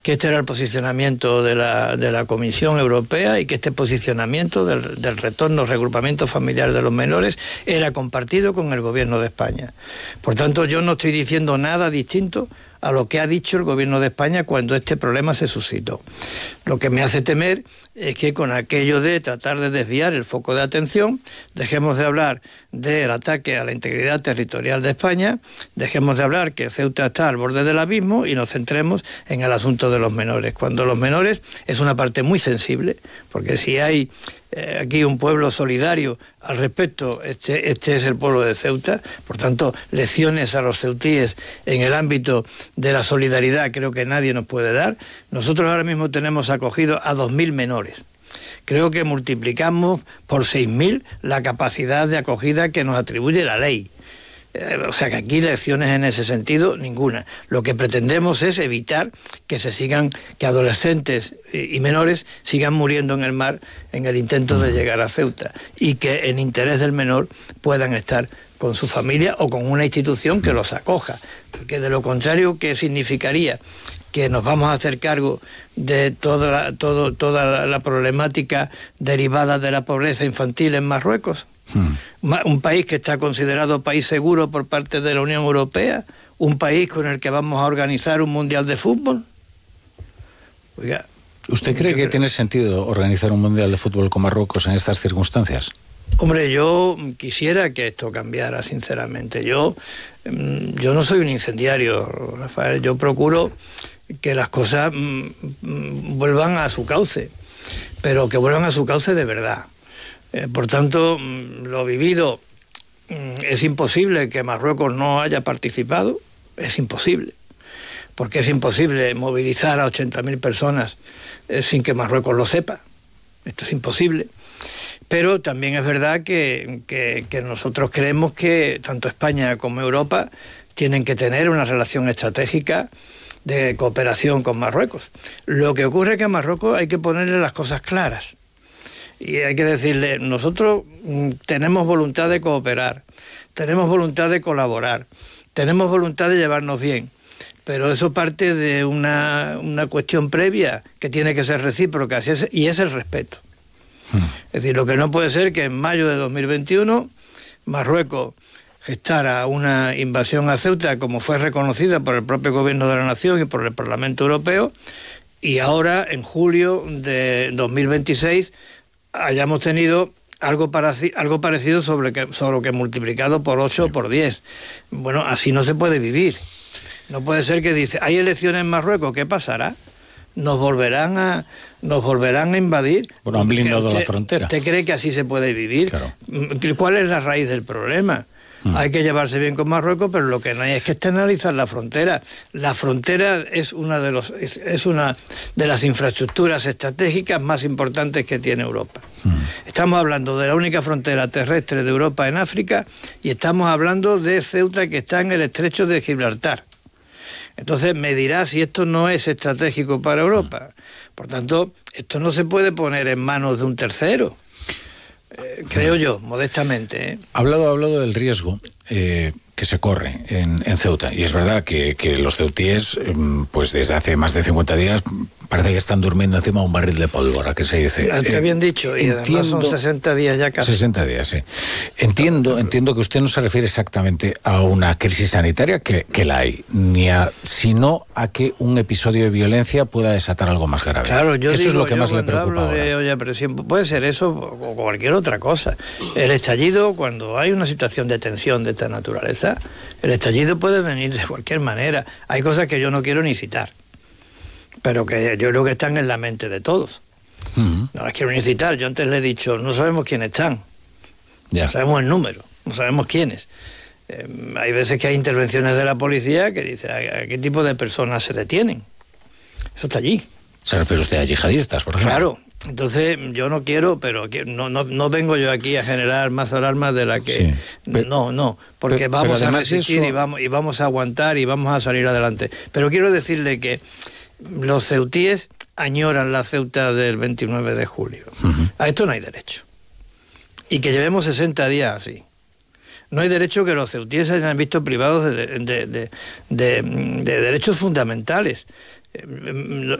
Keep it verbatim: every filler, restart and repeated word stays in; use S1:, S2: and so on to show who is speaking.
S1: que este era el posicionamiento de la, de la Comisión Europea y que este posicionamiento del, del retorno, regrupamiento familiar de los menores era compartido con el Gobierno de España. Por tanto, yo no estoy diciendo nada distinto a lo que ha dicho el Gobierno de España cuando este problema se suscitó. Lo que me hace temer es que con aquello de tratar de desviar el foco de atención, dejemos de hablar del ataque a la integridad territorial de España, dejemos de hablar que Ceuta está al borde del abismo y nos centremos en el asunto de los menores, cuando los menores es una parte muy sensible, porque si hay eh, aquí un pueblo solidario al respecto, este, este es el pueblo de Ceuta. Por tanto, lecciones a los ceutíes en el ámbito de la solidaridad creo que nadie nos puede dar. Nosotros ahora mismo tenemos acogido a dos mil menores. Creo que multiplicamos por seis mil la capacidad de acogida que nos atribuye la ley. Eh, o sea que aquí lecciones en ese sentido, ninguna. Lo que pretendemos es evitar que se sigan, que adolescentes y, y menores sigan muriendo en el mar en el intento de llegar a Ceuta, y que en interés del menor puedan estar con su familia o con una institución que los acoja, porque de lo contrario, ¿qué significaría? Que nos vamos a hacer cargo de toda la, todo, toda la, la problemática derivada de la pobreza infantil en Marruecos. Hmm. Un país que está considerado país seguro por parte de la Unión Europea, un país con el que vamos a organizar un mundial de fútbol. Oiga,
S2: ¿usted cree que creo... tiene sentido organizar un mundial de fútbol con Marruecos en estas circunstancias?
S1: Hombre, yo quisiera que esto cambiara, sinceramente. Yo, yo no soy un incendiario, Rafael. Yo procuro que las cosas mm, vuelvan a su cauce, pero que vuelvan a su cauce de verdad. Eh, por tanto, mm, lo vivido, mm, es imposible que Marruecos no haya participado, es imposible, porque es imposible movilizar a ochenta mil personas eh, sin que Marruecos lo sepa. Esto es imposible. Pero también es verdad que, que, que nosotros creemos que tanto España como Europa tienen que tener una relación estratégica de cooperación con Marruecos. Lo que ocurre es que a Marruecos hay que ponerle las cosas claras. Y hay que decirle, nosotros tenemos voluntad de cooperar, tenemos voluntad de colaborar, tenemos voluntad de llevarnos bien, pero eso parte de una, una cuestión previa que tiene que ser recíproca, y es el respeto. Es decir, lo que no puede ser que en mayo de dos mil veintiuno Marruecos gestara una invasión a Ceuta como fue reconocida por el propio Gobierno de la Nación y por el Parlamento Europeo, y ahora en julio de dos mil veintiséis hayamos tenido algo, para, algo parecido sobre que, sobre que multiplicado por ocho o por diez. Bueno, así no se puede vivir. No puede ser que dice, hay elecciones en Marruecos, ¿qué pasará? Nos volverán a nos volverán a invadir.
S2: Bueno, han blindado usted, la frontera.
S1: ¿Usted cree que así se puede vivir? Claro. ¿Cuál es la raíz del problema? Mm. Hay que llevarse bien con Marruecos, pero lo que no hay es que externalizar la frontera. La frontera es una de los es, es una de las infraestructuras estratégicas más importantes que tiene Europa. Mm. Estamos hablando de la única frontera terrestre de Europa en África, y estamos hablando de Ceuta, que está en el estrecho de Gibraltar. Entonces me dirá si esto no es estratégico para Europa. Por tanto, esto no se puede poner en manos de un tercero, eh, creo yo, modestamente. ¿eh?
S2: Ha hablado, ha hablado del riesgo eh, que se corre en, en Ceuta, y es verdad que, que los ceutíes, pues desde hace más de cincuenta días, parece que están durmiendo encima de un barril de pólvora, que se dice.
S1: Te habían dicho, y entiendo, además son sesenta días ya casi.
S2: sesenta días, sí. Entiendo, entiendo que usted no se refiere exactamente a una crisis sanitaria, que, que la hay, ni a, sino a que un episodio de violencia pueda desatar algo más grave.
S1: Claro, yo
S2: eso
S1: digo,
S2: es lo que más le preocupa
S1: hablo de olla a presión, puede ser eso o cualquier otra cosa. El estallido, cuando hay una situación de tensión de esta naturaleza, el estallido puede venir de cualquier manera. Hay cosas que yo no quiero ni citar, pero que yo creo que están en la mente de todos. Uh-huh. No las quiero ni citar. Yo antes le he dicho, no sabemos quiénes están. Yeah. No sabemos el número, no sabemos quiénes. Eh, hay veces que hay intervenciones de la policía que dice, ¿a qué tipo de personas se detienen? Eso está allí.
S2: ¿Se refiere usted a yihadistas, por ejemplo?
S1: Claro. Entonces, yo no quiero, pero no, no, no vengo yo aquí a generar más alarmas de la que... Sí, pero, no, no, porque pero, vamos pero a resistir eso... y, vamos, y vamos a aguantar y vamos a salir adelante. Pero quiero decirle que los ceutíes añoran la Ceuta del veintinueve de julio. Uh-huh. A esto no hay derecho. Y que llevemos sesenta días así. No hay derecho que los ceutíes se hayan visto privados de, de, de, de, de, de derechos fundamentales. eh,